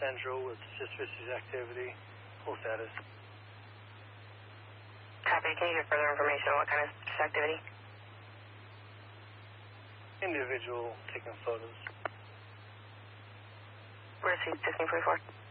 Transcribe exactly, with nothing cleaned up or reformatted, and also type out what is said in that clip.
Central with suspicious activity. Full status. Copy. Can you give further information on what kind of suspicious activity? Individual taking photos. Where's he fifteen forty-four?